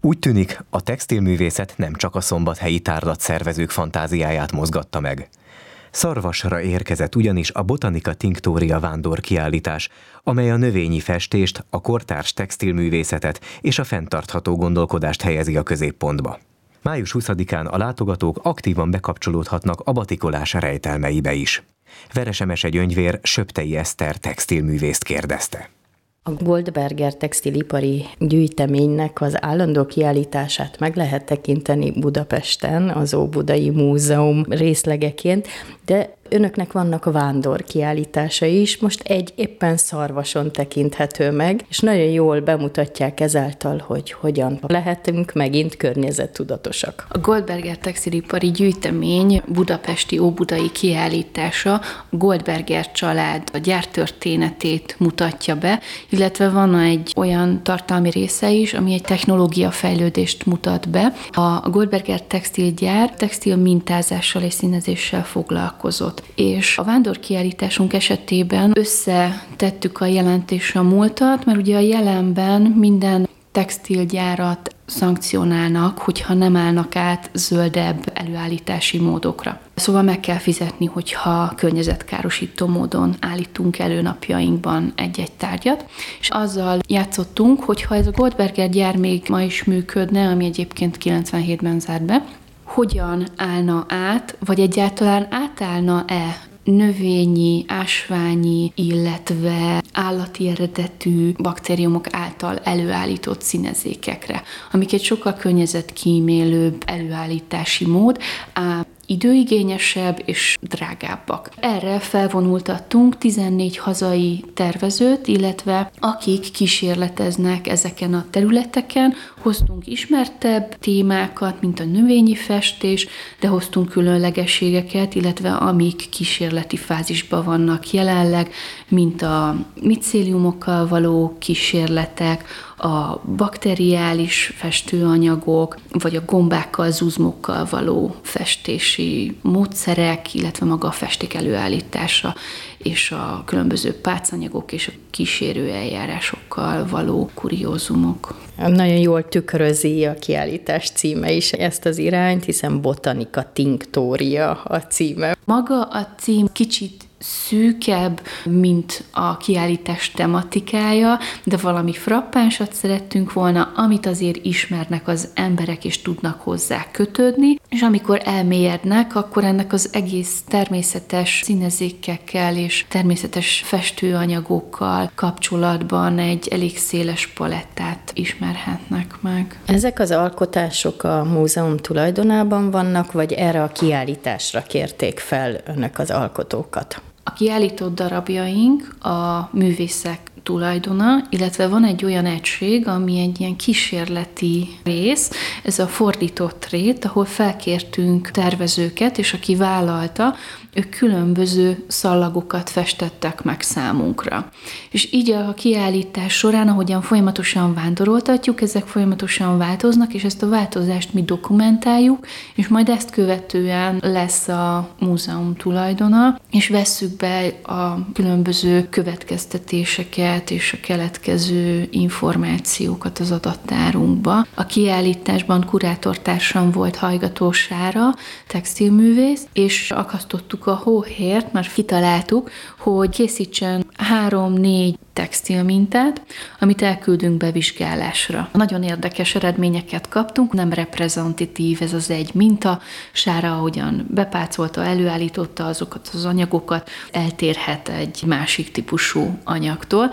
Úgy tűnik, a textilművészet nem csak a szombathelyi tárlatszervezők fantáziáját mozgatta meg. Szarvasra érkezett ugyanis a Botanika Tinctoria vándorkiállítás, amely a növényi festést, a kortárs textilművészetet és a fenntartható gondolkodást helyezi a középpontba. Május 20-án a látogatók aktívan bekapcsolódhatnak a batikolás rejtelmeibe is. Veresemese Gyöngyvér Söptei Eszter textilművészt kérdezte. A Goldberger textilipari gyűjteménynek az állandó kiállítását meg lehet tekinteni Budapesten, az Óbudai Múzeum részlegeként, de önöknek vannak a vándor kiállításai is, most egy éppen Szarvason tekinthető meg, és nagyon jól bemutatják ezáltal, hogy hogyan lehetünk megint környezettudatosak. A Goldberger textilipari gyűjtemény budapesti óbudai kiállítása a Goldberger család a gyártörténetét mutatja be, illetve van egy olyan tartalmi része is, ami egy technológiafejlődést mutat be. A Goldberger textilgyár textil mintázással és színezéssel foglalkozott. És a vándorkiállításunk esetében összetettük a jelent és a múltat, mert ugye a jelenben minden textilgyárat szankcionálnak, hogyha nem állnak át zöldebb előállítási módokra. Szóval meg kell fizetni, hogyha környezetkárosító módon állítunk elő napjainkban egy-egy tárgyat, és azzal játszottunk, hogyha ez a Goldberger gyár még ma is működne, ami egyébként 97-ben zárt be, hogyan állna át, vagy egyáltalán átállna-e növényi, ásványi, illetve állati eredetű baktériumok által előállított színezékekre, amik egy sokkal környezetkímélőbb előállítási mód, időigényesebb és drágábbak. Erre felvonultattunk 14 hazai tervezőt, illetve akik kísérleteznek ezeken a területeken, hoztunk ismertebb témákat, mint a növényi festés, de hoztunk különlegességeket, illetve amik kísérleti fázisban vannak jelenleg, mint a micéliumokkal való kísérletek, a bakteriális festőanyagok, vagy a gombákkal, zuzmokkal való festési módszerek, illetve maga a festék előállítása, és a különböző pácanyagok és a kísérő eljárásokkal való kuriózumok. Nagyon jól tükrözi a kiállítás címe is ezt az irányt, hiszen Botanika Tinctoria a címe. Maga a cím kicsit szűkebb, mint a kiállítás tematikája, de valami frappánsat szerettünk volna, amit azért ismernek az emberek, és tudnak hozzá kötődni, és amikor elmélyednek, akkor ennek az egész természetes színezékekkel és természetes festőanyagokkal kapcsolatban egy elég széles palettát ismerhetnek meg. Ezek az alkotások a múzeum tulajdonában vannak, vagy erre a kiállításra kérték fel önök az alkotókat? A kiállított darabjaink a művészek tulajdona, illetve van egy olyan egység, ami egy ilyen kísérleti rész, ez a fordított rét, ahol felkértünk tervezőket, és aki vállalta, ők különböző szallagokat festettek meg számunkra. És így a kiállítás során, ahogyan folyamatosan vándoroltatjuk, ezek folyamatosan változnak, és ezt a változást mi dokumentáljuk, és majd ezt követően lesz a múzeum tulajdona, és vesszük be a különböző következtetéseket és a keletkező információkat az adattárunkba. A kiállításban kurátortársam volt Hajgató Sára, textilművész, és akasztottuk a hóhért, mert kitaláltuk, hogy készítsen 3-4 textilmintát, amit elküldünk bevizsgálásra. Nagyon érdekes eredményeket kaptunk, nem reprezentatív ez az egy minta, Sára ahogyan bepácolta, előállította azokat az anyagokat, eltérhet egy másik típusú anyagtól,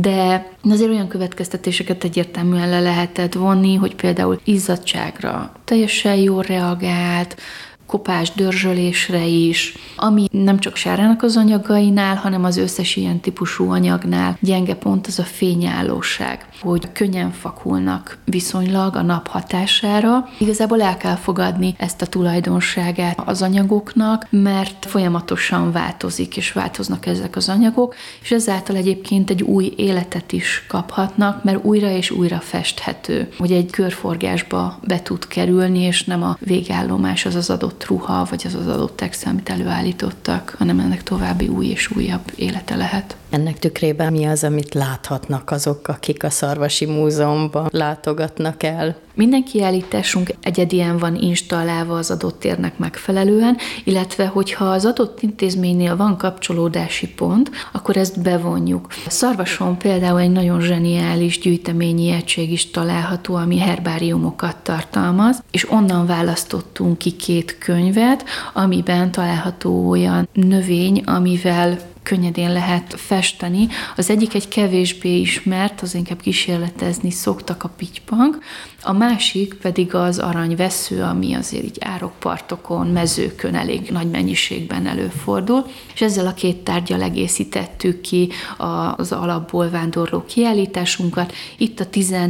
de azért olyan következtetéseket egyértelműen le lehetett vonni, hogy például izzadságra teljesen jól reagált, kopás dörzsölésre is, ami nem csak Sárának az anyagainál, hanem az összes ilyen típusú anyagnál gyenge pont az a fényállóság, hogy könnyen fakulnak viszonylag a nap hatására. Igazából el kell fogadni ezt a tulajdonságát az anyagoknak, mert folyamatosan változik, és változnak ezek az anyagok, és ezáltal egyébként egy új életet is kaphatnak, mert újra és újra festhető, hogy egy körforgásba be tud kerülni, és nem a végállomás az adott adott ruha, vagy az adott textil, amit előállítottak, hanem ennek további új és újabb élete lehet. Ennek tükrében mi az, amit láthatnak azok, akik a Szarvasi Múzeumban látogatnak el? Minden kiállításunk egyedien van installálva az adott térnek megfelelően, illetve hogyha az adott intézménynél van kapcsolódási pont, akkor ezt bevonjuk. Szarvason például egy nagyon zseniális gyűjteményi egység is található, ami herbáriumokat tartalmaz, és onnan választottunk ki 2 könyvet, amiben található olyan növény, amivel könnyedén lehet festeni. Az egyik egy kevésbé ismert, az inkább kísérletezni szoktak, a pitypang, a másik pedig az aranyvessző, ami azért így árokpartokon, mezőkön elég nagy mennyiségben előfordul, és ezzel a 2 tárggyal egészítettük ki az alapból vándorló kiállításunkat. Itt a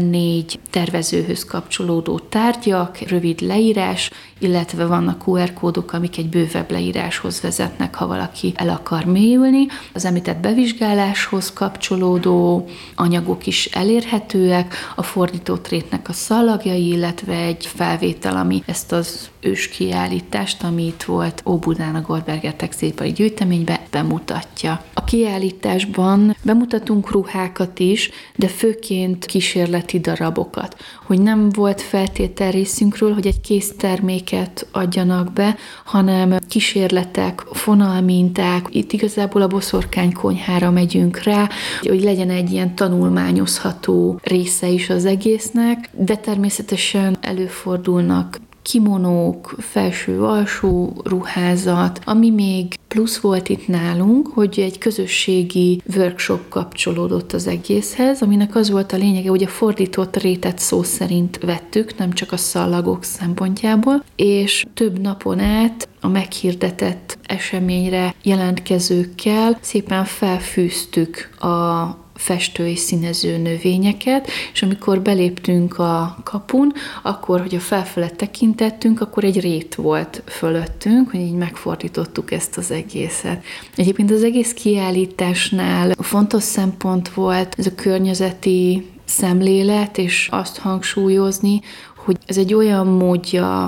14 tervezőhöz kapcsolódó tárgyak, rövid leírás, illetve vannak QR-kódok, amik egy bővebb leíráshoz vezetnek, ha valaki el akar mélyülni. Az említett bevizsgáláshoz kapcsolódó anyagok is elérhetőek, a fordított rétnek a szallagjai, illetve egy felvétel, ami ezt az őskiállítást, ami itt volt Óbudán a Goldberger Textilipari Gyűjteményben, bemutatja. A kiállításban bemutatunk ruhákat is, de főként kísérleti darabokat, hogy nem volt feltétel részünkről, hogy egy készterméket adjanak be, hanem kísérletek, fonalminták, itt igazából a boszorkánykonyhára megyünk rá, hogy legyen egy ilyen tanulmányozható része is az egésznek, de természetesen előfordulnak kimonók, felső-alsó ruházat, ami még plusz volt itt nálunk, hogy egy közösségi workshop kapcsolódott az egészhez, aminek az volt a lényege, hogy a fordított rétet szó szerint vettük, nem csak a szallagok szempontjából, és több napon át a meghirdetett eseményre jelentkezőkkel szépen felfűztük a festő és színező növényeket, és amikor beléptünk a kapun, akkor, hogy a felfele tekintettünk, akkor egy rét volt fölöttünk, hogy így megfordítottuk ezt az egészet. Egyébként az egész kiállításnál fontos szempont volt ez a környezeti szemlélet, és azt hangsúlyozni, hogy ez egy olyan módja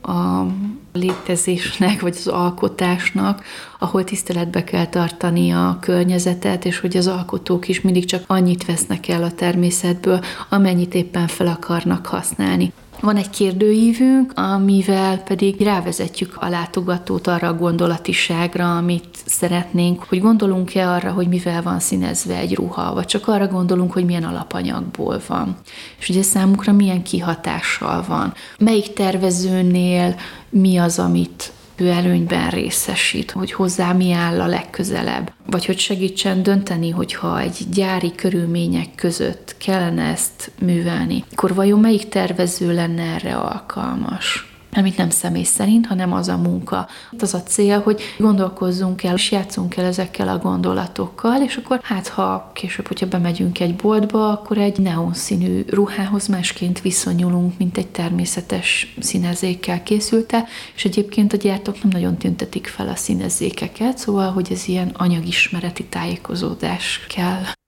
a létezésnek, vagy az alkotásnak, ahol tiszteletbe kell tartani a környezetet, és hogy az alkotók is mindig csak annyit vesznek el a természetből, amennyit éppen fel akarnak használni. Van egy kérdőívünk, amivel pedig rávezetjük a látogatót arra a gondolatiságra, amit szeretnénk, hogy gondolunk-e arra, hogy mivel van színezve egy ruha, vagy csak arra gondolunk, hogy milyen alapanyagból van. És ugye számunkra milyen kihatással van. Melyik tervezőnél mi az, amit ő előnyben részesít, hogy hozzá mi áll a legközelebb. Vagy hogy segítsen dönteni, hogyha egy gyári körülmények között kellene ezt művelni, akkor vajon melyik tervező lenne erre alkalmas? Amit nem személy szerint, hanem az a munka. Az a cél, hogy gondolkozzunk el, és játszunk el ezekkel a gondolatokkal, és akkor ha később, hogyha bemegyünk egy boltba, akkor egy neonszínű ruhához másként viszonyulunk, mint egy természetes színezékkel készülte, és egyébként a gyártók nem nagyon tüntetik fel a színezékeket, szóval, hogy ez ilyen anyagismereti tájékozódás kell.